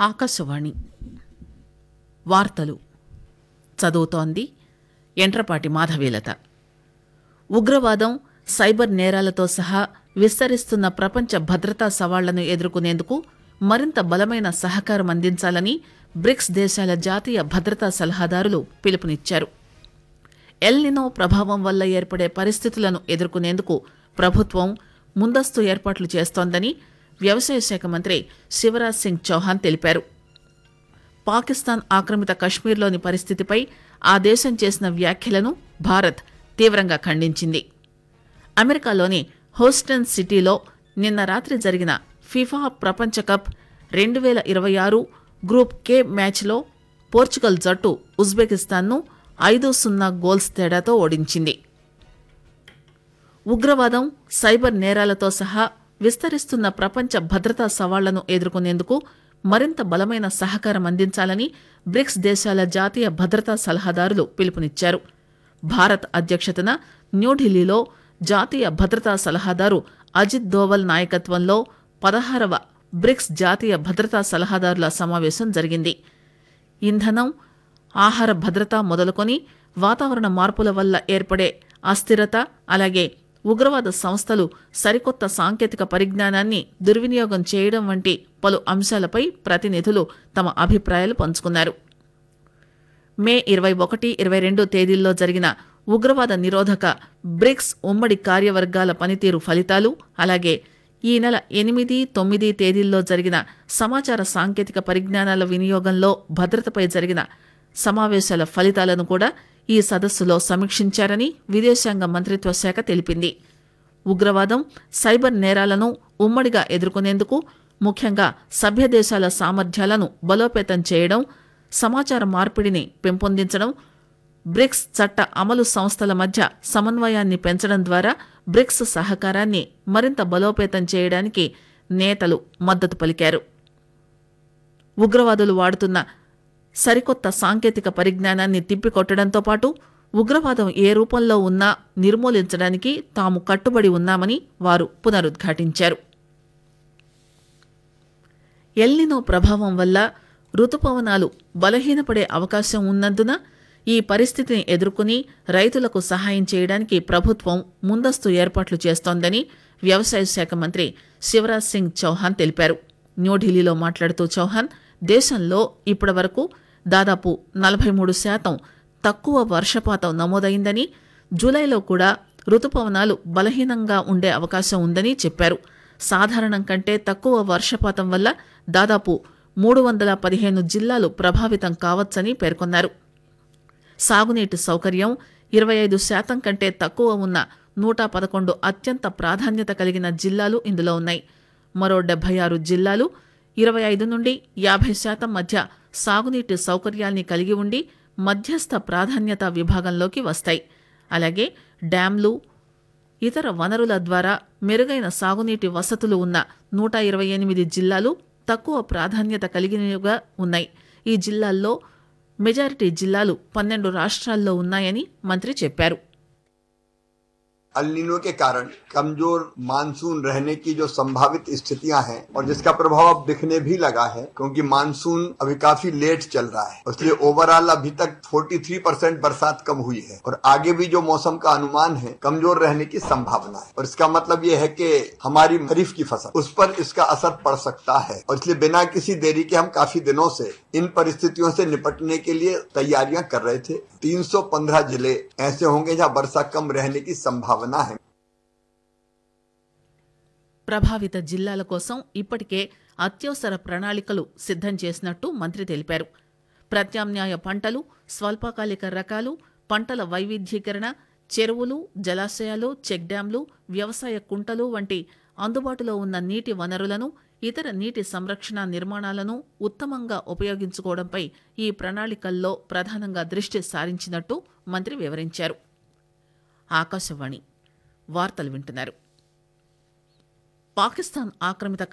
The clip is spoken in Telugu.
ఆకాశవాణి వార్తలు చదువుతోంది ఎంట్రపాటి మాధవీలత. ఉగ్రవాదం, సైబర్ నేరాలతో సహా విస్తరిస్తున్న ప్రపంచ భద్రతా సవాళ్లను ఎదుర్కొనేందుకు మరింత బలమైన సహకారం అందించాలని బ్రిక్స్ దేశాల జాతీయ భద్రతా సలహాదారులు పిలుపునిచ్చారు. ఎల్ నినో ప్రభావం వల్ల ఏర్పడే పరిస్థితులను ఎదుర్కొనేందుకు ప్రభుత్వం ముందస్తు ఏర్పాట్లు చేస్తోందని వ్యవసాయ శాఖ మంత్రి శివరాజ్ సింగ్ చౌహాన్ తెలిపారు. పాకిస్తాన్ ఆక్రమిత కశ్మీర్లోని పరిస్థితిపై ఆ దేశం చేసిన వ్యాఖ్యలను భారత్ తీవ్రంగా ఖండించింది. అమెరికాలోని హూస్టన్ సిటీలో నిన్న రాత్రి జరిగిన ఫిఫా ప్రపంచ కప్ 2026 గ్రూప్ కే మ్యాచ్లో పోర్చుగల్ జట్టు ఉజ్బెకిస్తాన్ను 5-0 గోల్స్ తేడాతో ఓడించింది. ఉగ్రవాదం, సైబర్ నేరాలతో సహా విస్తరిస్తున్న ప్రపంచ భద్రతా సవాళ్లను ఎదుర్కొనేందుకు మరింత బలమైన సహకారం అందించాలని బ్రిక్స్ దేశాల జాతీయ భద్రతా సలహాదారులు పిలుపునిచ్చారు. భారత్ అధ్యక్షతన న్యూఢిల్లీలో జాతీయ భద్రతా సలహాదారు అజిత్ దోవల్ నాయకత్వంలో 16వ బ్రిక్స్ జాతీయ భద్రతా సలహాదారుల సమావేశం జరిగింది. ఇంధనం, ఆహార భద్రత మొదలుకొని వాతావరణ మార్పుల వల్ల ఏర్పడే అస్థిరత, అలాగే ఉగ్రవాద సంస్థలు సరికొత్త సాంకేతిక పరిజ్ఞానాన్ని దుర్వినియోగం చేయడం వంటి పలు అంశాలపై ప్రతినిధులు తమ అభిప్రాయాలు పంచుకున్నారు. మే 21, 22 తేదీల్లో జరిగిన ఉగ్రవాద నిరోధక బ్రిక్స్ ఉమ్మడి కార్యవర్గాల పనితీరు ఫలితాలు, అలాగే ఈ నెల 8, 9 తేదీల్లో జరిగిన సమాచార సాంకేతిక పరిజ్ఞానాల వినియోగంలో భద్రతపై జరిగిన సమావేశాల ఫలితాలను కూడా ఈ సదస్సులో సమీక్షించారని విదేశాంగ మంత్రిత్వ శాఖ తెలిపింది. ఉగ్రవాదం, సైబర్ నేరాలను ఉమ్మడిగా ఎదుర్కొనేందుకు ముఖ్యంగా సభ్య దేశాల సామర్థ్యాలను బలోపేతం చేయడం, సమాచార మార్పిడిని పెంపొందించడం, బ్రిక్స్ చట్ట అమలు సంస్థల మధ్య సమన్వయాన్ని పెంచడం ద్వారా బ్రిక్స్ సహకారాన్ని మరింత బలోపేతం చేయడానికి నేతలు మద్దతు పలికారు. ఉగ్రవాదులు వాడుతున్న సరికొత్త సాంకేతిక పరిజ్ఞానాన్ని తిప్పికొట్టడంతో పాటు ఉగ్రవాదం ఏ రూపంలో ఉన్నా నిర్మూలించడానికి తాము కట్టుబడి ఉన్నామని వారు పునరుద్ఘాటించారు. ఎల్ నినో ప్రభావం వల్ల రుతుపవనాలు బలహీనపడే అవకాశం ఉన్నందున ఈ పరిస్థితిని ఎదుర్కొని రైతులకు సహాయం చేయడానికి ప్రభుత్వం ముందస్తు ఏర్పాట్లు చేస్తోందని వ్యవసాయ శాఖ మంత్రి శివరాజ్ సింగ్ చౌహాన్ తెలిపారు. న్యూఢిల్లీలో మాట్లాడుతూ చౌహాన్ దేశంలో ఇప్పటివరకు దాదాపు 43% తక్కువ వర్షపాతం నమోదైందని, జూలైలో కూడా రుతుపవనాలు బలహీనంగా ఉండే అవకాశం ఉందని చెప్పారు. సాధారణం కంటే తక్కువ వర్షపాతం వల్ల దాదాపు 315 జిల్లాలు ప్రభావితం కావచ్చని పేర్కొన్నారు. సాగునీటి సౌకర్యం 25% కంటే తక్కువ ఉన్న 111 అత్యంత ప్రాధాన్యత కలిగిన జిల్లాలు ఇందులో ఉన్నాయి. మరో 76 జిల్లాలు 25 నుండి 50% మధ్య సాగునీటి సౌకర్యాల్ని కలిగి ఉండి మధ్యస్థ ప్రాధాన్యత విభాగంలోకి వస్తాయి. అలాగే డ్యాంలు, ఇతర వనరుల ద్వారా మెరుగైన సాగునీటి వసతులు ఉన్న 128 జిల్లాలు తక్కువ ప్రాధాన్యత కలిగినవిగా ఉన్నాయి. ఈ జిల్లాల్లో మెజారిటీ జిల్లాలు 12 రాష్ట్రాల్లో ఉన్నాయని మంత్రి చెప్పారు. एल निनो के कारण कमजोर मानसून रहने की जो संभावित स्थितियां हैं और जिसका प्रभाव अब दिखने भी लगा है, क्योंकि मानसून अभी काफी लेट चल रहा है, इसलिए ओवरऑल अभी तक 43% बरसात कम हुई है और आगे भी जो मौसम का अनुमान है कमजोर रहने की संभावना है। और इसका मतलब ये है कि हमारी खरीफ की फसल उस पर इसका असर पड़ सकता है और इसलिए बिना किसी देरी के हम काफी दिनों से इन परिस्थितियों से निपटने के लिए तैयारियां कर रहे थे। 315 जिले ऐसे होंगे जहाँ वर्षा कम रहने की संभावना है. ప్రభావిత జిల్లాల కోసం ఇప్పటికే అత్యవసర ప్రణాళికలు సిద్ధం చేసినట్టు మంత్రి తెలిపారు. ప్రత్యామ్నాయ పంటలు, స్వల్పకాలిక రకాలు, పంటల వైవిధ్యీకరణ, చెరువులు, జలాశయాలు, చెక్ డ్యాంలు, వ్యవసాయ కుంటలు వంటి అందుబాటులో ఉన్న నీటి వనరులను, ఇతర నీటి సంరక్షణ నిర్మాణాలను ఉత్తమంగా ఉపయోగించుకోవడంపై ఈ ప్రణాళికల్లో ప్రధానంగా దృష్టి సారించినట్టు మంత్రి వివరించారు. ఆకాశవాణి వార్తలు వింటున్నారు. పాకిస్తాన్ ఆక్రమిత